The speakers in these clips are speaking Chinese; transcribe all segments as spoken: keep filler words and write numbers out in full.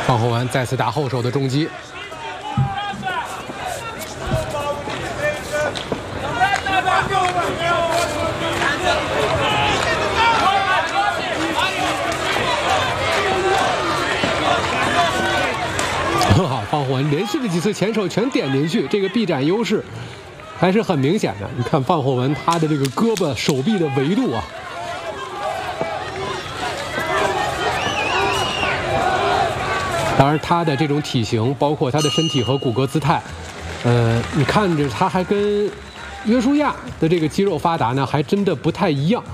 方厚文再次打后手的重击。 好，方厚文连续的几次前手全点进去，这个臂展优势还是很明显的。你看方厚文他的这个胳膊、手臂的维度啊，当然他的这种体型，包括他的身体和骨骼姿态，呃，你看着他还跟约书亚的这个肌肉发达呢，还真的不太一样。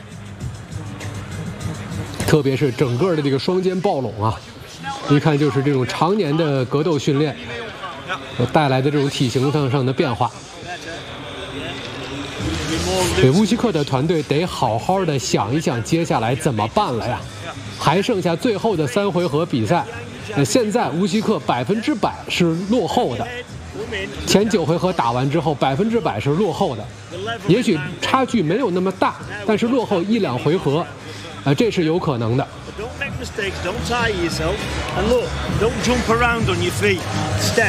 特别是整个的这个双肩抱拢啊。 一看就是这种常年的格斗训练带来的这种体型上上的变化。对乌西克的团队得好好的想一想接下来怎么办了呀？还剩下最后的三回合比赛，呃，现在乌西克百分之百是落后的。前九回合打完之后，百分之百是落后的。也许差距没有那么大，但是落后一两回合，啊、呃，这是有可能的。 Don't make mistakes, don't tire yourself, and look, don't jump around on your feet. Step.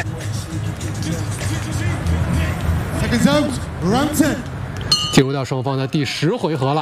Seconds out, round ten. 进入到双方的第十回合了。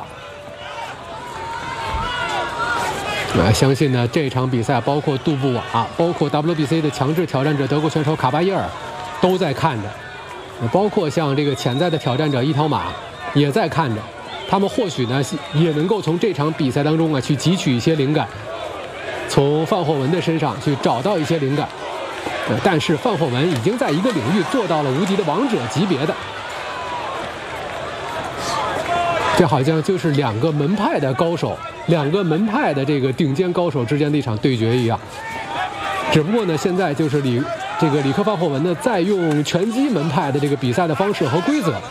啊，相信呢这场比赛，包括杜布瓦，包括 W B C 的强制挑战者德国选手卡巴耶尔，都在看着，包括像这个潜在的挑战者伊陶马也在看着。 他们或许呢也能够从这场比赛当中啊去汲取一些灵感，从范霍文的身上去找到一些灵感。呃，但是范霍文已经在一个领域做到了无敌的王者级别的，这好像就是两个门派的高手，两个门派的这个顶尖高手之间的一场对决一样。只不过呢，现在就是里这个里克范霍文呢在用拳击门派的这个比赛的方式和规则。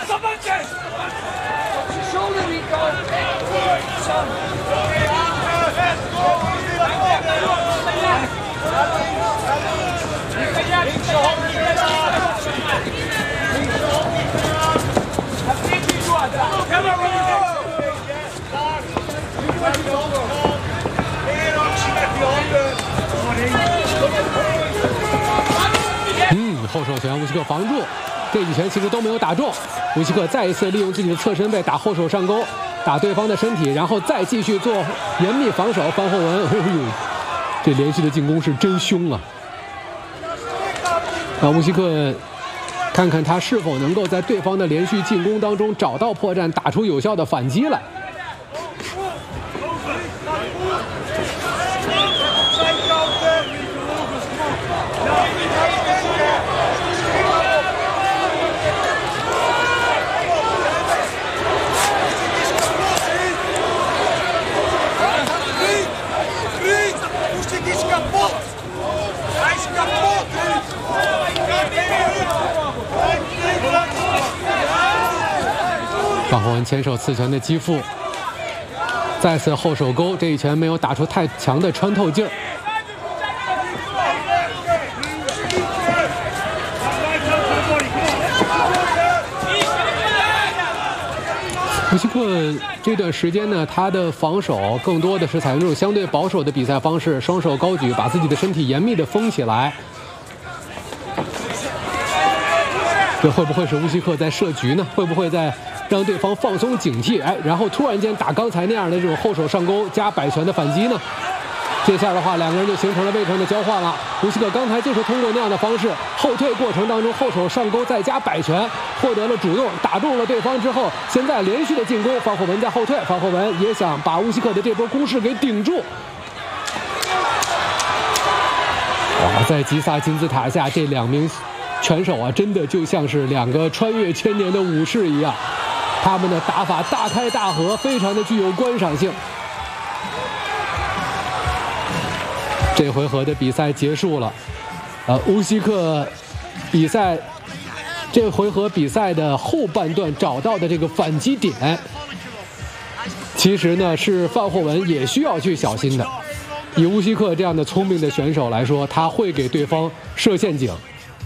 嗯，后手拳乌西克防住，这几拳其实都没有打中。乌西克再一次利用自己的侧身背打后手上勾，打对方的身体，然后再继续做严密防守。方厚文，哎呦，这连续的进攻是真凶啊！啊，乌西克，看看他是否能够在对方的连续进攻当中找到破绽，打出有效的反击来。 方厚文前手刺拳的击腹，再次后手勾，这一拳没有打出太强的穿透劲儿。乌西克这段时间呢，他的防守更多的是采用这种相对保守的比赛方式，双手高举，把自己的身体严密的封起来。这会不会是乌西克在设局呢？会不会在让对方放松警惕？哎，然后突然间打刚才那样的这种后手上勾加摆拳的反击呢？这下的话，两个人就形成了位置上的交换了。乌西克刚才就是通过那样的方式，后退过程当中后手上勾再加摆拳，获得了主动，打中了对方之后，现在连续的进攻，方厚文在后退，方厚文也想把乌西克的这波攻势给顶住。哇，在吉萨金字塔下，这两名拳手啊，真的就像是两个穿越千年的武士一样，他们的打法大开大合，非常的具有观赏性。这回合的比赛结束了，呃，乌西克比赛这回合比赛的后半段找到的这个反击点，其实呢是范霍文也需要去小心的。以乌西克这样的聪明的选手来说，他会给对方设陷阱，